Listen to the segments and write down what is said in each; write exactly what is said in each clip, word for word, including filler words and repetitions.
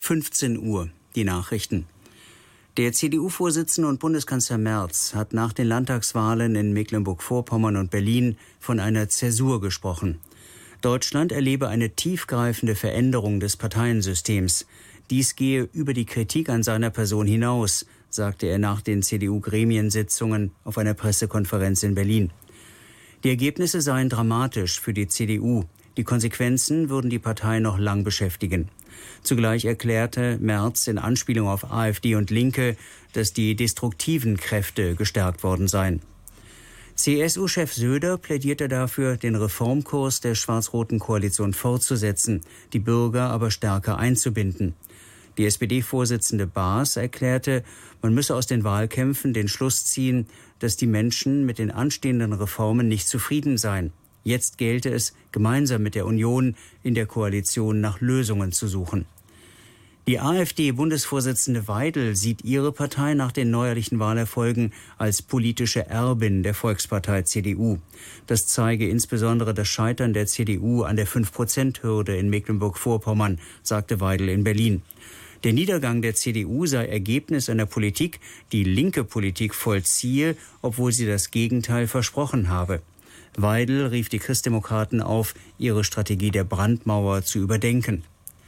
fünfzehn Uhr, die Nachrichten. Der C D U-Vorsitzende und Bundeskanzler Merz hat nach den Landtagswahlen in Mecklenburg-Vorpommern und Berlin von einer Zäsur gesprochen. Deutschland erlebe eine tiefgreifende Veränderung des Parteiensystems. Dies gehe über die Kritik an seiner Person hinaus, sagte er nach den C D U-Gremiensitzungen auf einer Pressekonferenz in Berlin. Die Ergebnisse seien dramatisch für die C D U. Die Konsequenzen würden die Partei noch lang beschäftigen. Zugleich erklärte Merz in Anspielung auf AfD und Linke, dass die destruktiven Kräfte gestärkt worden seien. C S U-Chef Söder plädierte dafür, den Reformkurs der schwarz-roten Koalition fortzusetzen, die Bürger aber stärker einzubinden. Die S P D-Vorsitzende Baas erklärte, man müsse aus den Wahlkämpfen den Schluss ziehen, dass die Menschen mit den anstehenden Reformen nicht zufrieden seien. Jetzt gelte es, gemeinsam mit der Union in der Koalition nach Lösungen zu suchen. Die AfD-Bundesvorsitzende Weidel sieht ihre Partei nach den neuerlichen Wahlerfolgen als politische Erbin der Volkspartei C D U. Das zeige insbesondere das Scheitern der C D U an der fünf Prozent Hürde in Mecklenburg-Vorpommern, sagte Weidel in Berlin. Der Niedergang der C D U sei Ergebnis einer Politik, die linke Politik vollziehe, obwohl sie das Gegenteil versprochen habe. Weidel rief die Christdemokraten auf, ihre Strategie der Brandmauer zu überdenken.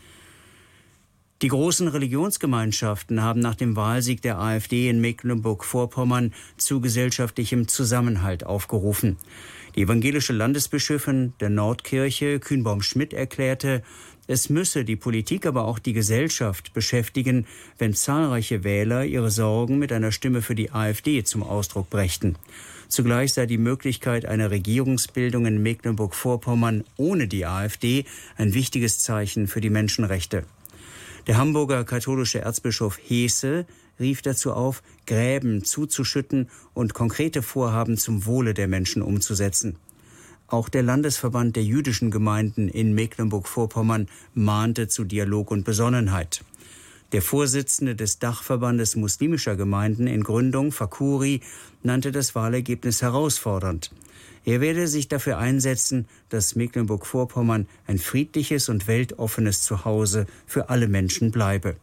Die großen Religionsgemeinschaften haben nach dem Wahlsieg der AfD in Mecklenburg-Vorpommern zu gesellschaftlichem Zusammenhalt aufgerufen. Die evangelische Landesbischöfin der Nordkirche, Kühnbaum-Schmidt, erklärte, es müsse die Politik, aber auch die Gesellschaft beschäftigen, wenn zahlreiche Wähler ihre Sorgen mit einer Stimme für die AfD zum Ausdruck brächten. Zugleich sei die Möglichkeit einer Regierungsbildung in Mecklenburg-Vorpommern ohne die AfD ein wichtiges Zeichen für die Menschenrechte. Der Hamburger katholische Erzbischof Heese rief dazu auf, Gräben zuzuschütten und konkrete Vorhaben zum Wohle der Menschen umzusetzen. Auch der Landesverband der jüdischen Gemeinden in Mecklenburg-Vorpommern mahnte zu Dialog und Besonnenheit. Der Vorsitzende des Dachverbandes muslimischer Gemeinden in Gründung, Fakuri, nannte das Wahlergebnis herausfordernd. Er werde sich dafür einsetzen, dass Mecklenburg-Vorpommern ein friedliches und weltoffenes Zuhause für alle Menschen bleibe.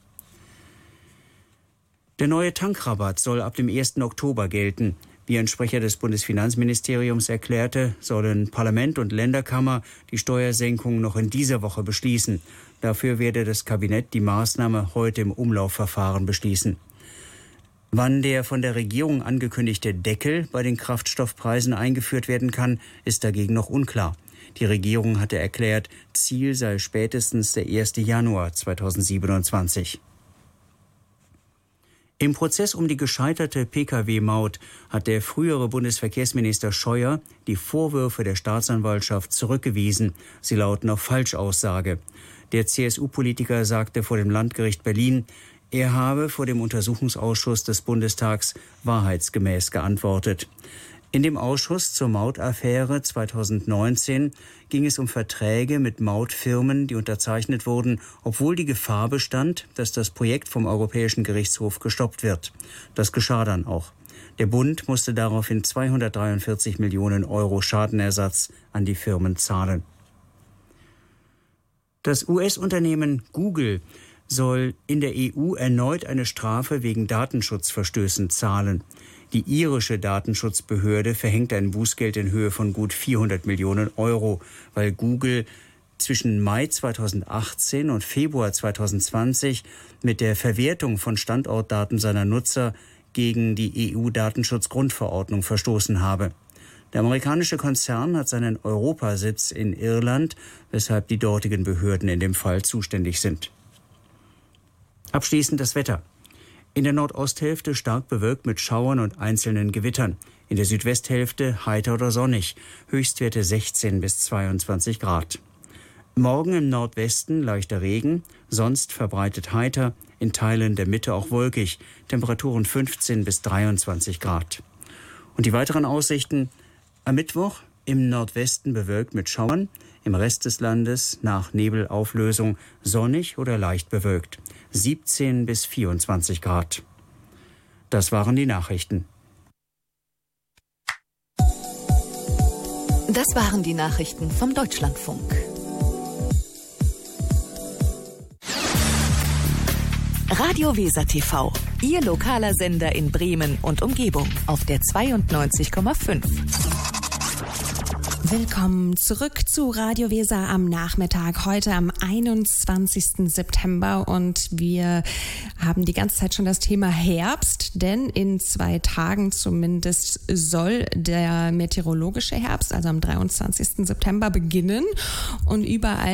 Der neue Tankrabatt soll ab dem ersten Oktober gelten. Wie ein Sprecher des Bundesfinanzministeriums erklärte, sollen Parlament und Länderkammer die Steuersenkung noch in dieser Woche beschließen. Dafür werde das Kabinett die Maßnahme heute im Umlaufverfahren beschließen. Wann der von der Regierung angekündigte Deckel bei den Kraftstoffpreisen eingeführt werden kann, ist dagegen noch unklar. Die Regierung hatte erklärt, Ziel sei spätestens der erste Januar zweitausendsiebenundzwanzig. Im Prozess um die gescheiterte Pkw-Maut hat der frühere Bundesverkehrsminister Scheuer die Vorwürfe der Staatsanwaltschaft zurückgewiesen. Sie lauten auf Falschaussage. Der C S U-Politiker sagte vor dem Landgericht Berlin, er habe vor dem Untersuchungsausschuss des Bundestags wahrheitsgemäß geantwortet. In dem Ausschuss zur Mautaffäre zweitausendneunzehn ging es um Verträge mit Mautfirmen, die unterzeichnet wurden, obwohl die Gefahr bestand, dass das Projekt vom Europäischen Gerichtshof gestoppt wird. Das geschah dann auch. Der Bund musste daraufhin zweihundertdreiundvierzig Millionen Euro Schadenersatz an die Firmen zahlen. Das U S-Unternehmen Google soll in der E U erneut eine Strafe wegen Datenschutzverstößen zahlen. Die irische Datenschutzbehörde verhängt ein Bußgeld in Höhe von gut vierhundert Millionen Euro, weil Google zwischen Mai zweitausendachtzehn und Februar zweitausendzwanzig mit der Verwertung von Standortdaten seiner Nutzer gegen die E U-Datenschutzgrundverordnung verstoßen habe. Der amerikanische Konzern hat seinen Europasitz in Irland, weshalb die dortigen Behörden in dem Fall zuständig sind. Abschließend das Wetter. In der Nordosthälfte stark bewölkt mit Schauern und einzelnen Gewittern. In der Südwesthälfte heiter oder sonnig. Höchstwerte sechzehn bis zweiundzwanzig Grad. Morgen im Nordwesten leichter Regen, sonst verbreitet heiter, in Teilen der Mitte auch wolkig. Temperaturen fünfzehn bis dreiundzwanzig Grad. Und die weiteren Aussichten: am Mittwoch im Nordwesten bewölkt mit Schauern, im Rest des Landes nach Nebelauflösung sonnig oder leicht bewölkt. siebzehn bis vierundzwanzig Grad. Das waren die Nachrichten. Das waren die Nachrichten vom Deutschlandfunk. Radio Weser T V, Ihr lokaler Sender in Bremen und Umgebung auf der zweiundneunzig Komma fünf. Willkommen zurück zu Radio Weser am Nachmittag, heute am einundzwanzigsten September, und wir haben die ganze Zeit schon das Thema Herbst, denn in zwei Tagen zumindest soll der meteorologische Herbst, also am dreiundzwanzigsten September, beginnen, und überall